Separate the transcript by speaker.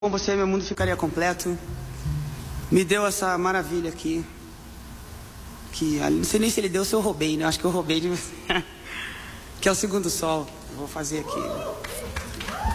Speaker 1: Com você, meu mundo ficaria completo. Me deu essa maravilha aqui. Não sei nem se ele deu ou se eu roubei, né? Acho que eu roubei de você. Que é o segundo sol. Eu vou fazer aqui.